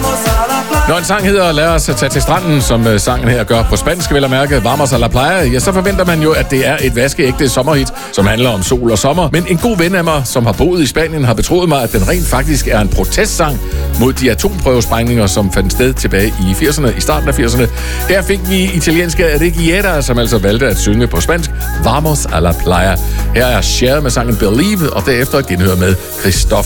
Når en sang hedder Lad os tage til stranden, som sangen her gør på spansk, vel at mærke, Vamos a la playa, ja, så forventer man jo, at det er et vaskeægte sommerhit, som handler om sol og sommer. Men en god ven af mig, som har boet i Spanien, har betroet mig, at den rent faktisk er en protestsang mod de atomprøvesprængninger, som fandt sted tilbage i 80'erne, i starten af 80'erne. Her fik vi italienske Rigiera, som altså valgte at synge på spansk Vamos a la playa. Her er Cher med sangen Believe, og derefter genhør med Christoph